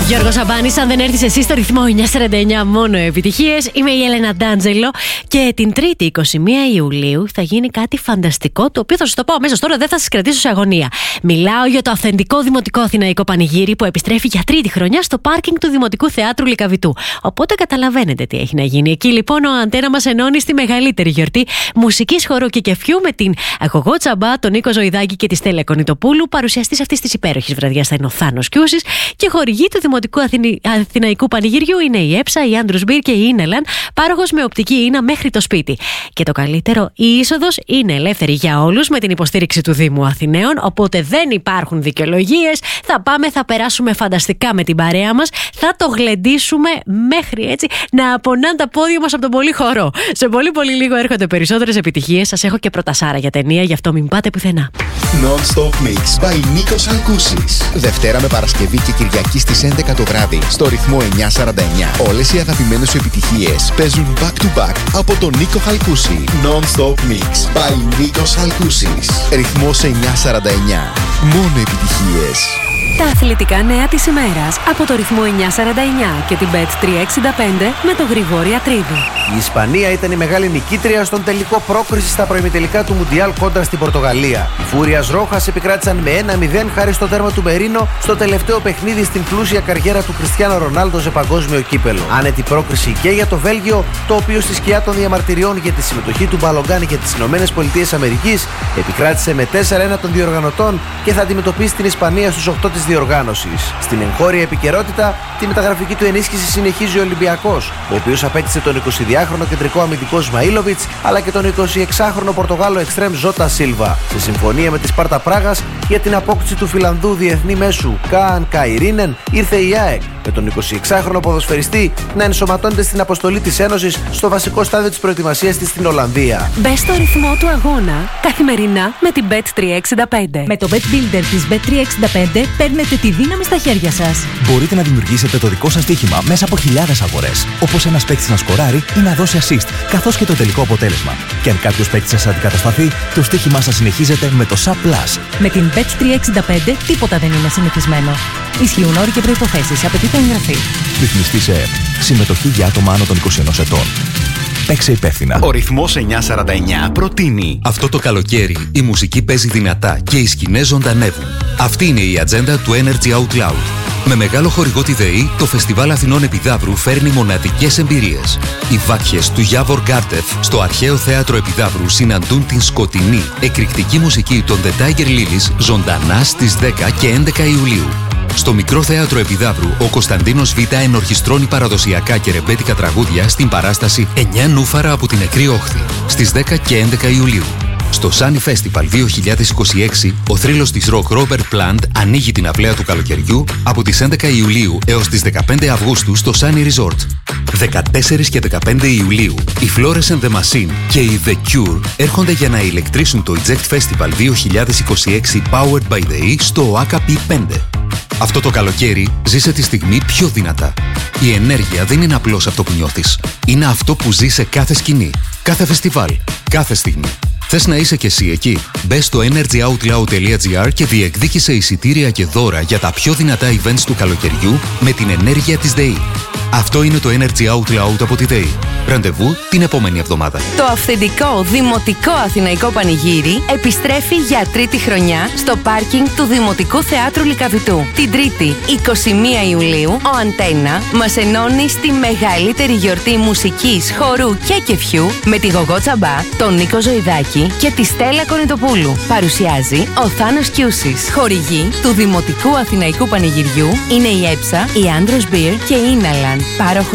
Γιώργος Σαμπάνης, αν δεν έρθεις εσύ στο ρυθμό 949, μόνο επιτυχίες. Είμαι η Έλενα Ντάντζελο και την Τρίτη 21 Ιουλίου θα γίνει κάτι φανταστικό, το οποίο θα σας το πω αμέσως τώρα, δεν θα σας κρατήσω σε αγωνία. Μιλάω για το αυθεντικό δημοτικό αθηναϊκό πανηγύρι που επιστρέφει για τρίτη χρονιά στο πάρκινγκ του Δημοτικού Θεάτρου Λυκαβητού. Οπότε καταλαβαίνετε τι έχει να γίνει. Εκεί λοιπόν ο Αντένα μας ενώνει στη μεγαλύτερη γιορτή μουσικής, χορού και κεφιού με την Γογό Τσαμπά, τον Νίκο Ζωηδάκη και τη Στέλλα Κονιτοπούλου. Παρουσιαστής αυτής της υπέροχης βραδιάς θα είναι ο Θάνος Κιούσης και χορηγή του Δημοτικού Αθηναϊκού Πανηγυριού είναι η ΕΨΑ, η Άντρους Μπιρ και η Ίνελαν, πάροχος με οπτική ίνα μέχρι το σπίτι. Και το καλύτερο, η είσοδος είναι ελεύθερη για όλους με την υποστήριξη του Δήμου Αθηναίων, οπότε δεν υπάρχουν δικαιολογίες. Θα πάμε, θα περάσουμε φανταστικά με την παρέα μας, θα το γλεντήσουμε μέχρι έτσι να απονάν τα πόδια μας από τον πολύ χορό. Σε πολύ πολύ λίγο έρχονται περισσότερες επιτυχίες. Σας έχω και πρωτασάρα για ταινία, γι' αυτό μην πάτε πουθενά. Non-Stop Mix by Νίκος Αλκούσης. Δευτέρα με Παρασκευή και Κυριακή στις 11 το βράδυ στο ρυθμό 949. Όλες οι αγαπημένες σου επιτυχίες παίζουν back to back από τον Νίκο Χαλκούση. Non-Stop Mix by Νίκος Αλκούσης. Ρυθμός 949. Μόνο επιτυχίες. Τα αθλητικά νέα της ημέρας από το ρυθμό 949 και την Bet365 με τον Γρηγόρη Ατρίδη. Η Ισπανία ήταν η μεγάλη νικήτρια στον τελικό πρόκριση στα προημιτελικά του Μουντιάλ κόντρα στην Πορτογαλία. Οι Φούριας Ρόχας επικράτησαν με 1-0 χάρη στο τέρμα του Μερίνο στο τελευταίο παιχνίδι στην πλούσια καριέρα του Κριστιάνο Ρονάλντο σε παγκόσμιο κύπελο. Άνετη πρόκριση και για το Βέλγιο, το οποίο στη σκιά των διαμαρτυριών για τη συμμετοχή του Μπαλογκάνη και τις ΗΠΑ επικράτησε με 4-1 των διοργανωτών και θα αντιμετωπίσει την Ισπανία στους 8 της διοργάνωσης. Στην εγχώρια επικαιρότητα, τη μεταγραφική του ενίσχυση συνεχίζει ο Ολυμπιακός, ο οποίος απέκτησε τον 22χρονο κεντρικό αμυντικό Σμαΐλοβιτς αλλά και τον 26χρονο Πορτογάλο εξτρέμ Ζώτα Σίλβα. Σε συμφωνία με τη Σπάρτα Πράγας για την απόκτηση του Φιλανδού διεθνή μέσου Καν Καϊρίνεν, ήρθε η ΑΕΚ με τον 26χρονο ποδοσφαιριστή να ενσωματώνεται στην αποστολή της Ένωσης στο βασικό στάδιο της προετοιμασίας της στην Ολλανδία. Μπες στο ρυθμό του αγώνα καθημερινά με την Bet365. Με το Bet Builder της Bet365 παίρνετε τη δύναμη στα χέρια σας. Μπορείτε να δημιουργήσετε το δικό σας στοίχημα μέσα από χιλιάδες αγορές. Όπως ένας παίκτης να σκοράρει ή να δώσει assist, καθώς και το τελικό αποτέλεσμα. Και αν κάποιος παίκτης σας αντικατασταθεί, το στοίχημά σας συνεχίζεται με το SAP Plus. Με την Bet365 τίποτα δεν είναι συνηθισμένο. Ισχύουν όροι και προϋποθέσεις. Απαιτείται εγγραφή. Ρυθμιστή σε ΕΕΠ. Συμμετοχή για άτομα άνω των 21 ετών. Παίξε υπεύθυνα. Ο ρυθμός 949 προτείνει. Αυτό το καλοκαίρι η μουσική παίζει δυνατά και οι σκηνές ζωντανεύουν. Αυτή είναι η ατζέντα του Energy Out Loud. Με μεγάλο χορηγό τη ΔΕΗ, το Φεστιβάλ Αθηνών Επιδαύρου φέρνει μοναδικές εμπειρίες. Οι βάκχες του Γιάβορ Γκάρτεφ στο Αρχαίο Θέατρο Επιδαύρου συναντούν την σκοτεινή, εκρηκτική μουσική των The Tiger Lilies ζωντανά στις 10 και 11 Ιουλίου. Στο Μικρό Θέατρο Επιδαύρου, ο Κωνσταντίνος Β ενορχιστρώνει παραδοσιακά και ρεμπέτικα τραγούδια στην παράσταση 9 νούφαρα από την νεκρή όχθη, στις 10 και 11 Ιουλίου. Στο Sunny Festival 2026, ο θρύλος της ροκ Robert Plant ανοίγει την αυλαία του καλοκαιριού από τις 11 Ιουλίου έως τις 15 Αυγούστου στο Sunny Resort. 14 και 15 Ιουλίου, οι Flores and the Machine και οι The Cure έρχονται για να ηλεκτρήσουν το Eject Festival 2026 Powered by the E στο AKP 5. Αυτό το καλοκαίρι ζήσε τη στιγμή πιο δυνατά. Η ενέργεια δεν είναι απλώς αυτό που νιώθεις. Είναι αυτό που ζει σε κάθε σκηνή, κάθε φεστιβάλ, κάθε στιγμή. Θες να είσαι κι εσύ εκεί? Μπες στο energyoutloud.gr και διεκδίκησε εισιτήρια και δώρα για τα πιο δυνατά events του καλοκαιριού με την ενέργεια της ΔΕΗ. Αυτό είναι το Energy Out Loud από τη ΔΕΗ. Ραντεβού την επόμενη εβδομάδα. Το αυθεντικό δημοτικό αθηναϊκό πανηγύρι επιστρέφει για τρίτη χρονιά στο πάρκινγκ του Δημοτικού Θεάτρου Λυκαβητού. Την Τρίτη 21 Ιουλίου ο Αντένα μας ενώνει στη μεγαλύτερη γιορτή μουσικής, χορού και κεφιού με τη Γογό Τσαμπά, τον Νίκο Ζωηδάκη και τη Στέλλα Κονιτοπούλου. Παρουσιάζει ο Θάνος Κιούσης. Χορηγή του Δημοτικού Αθηναϊκού Πανηγυριού είναι η ΕΨΑ, η Άντρους Μπιρ και η Ίνελαν.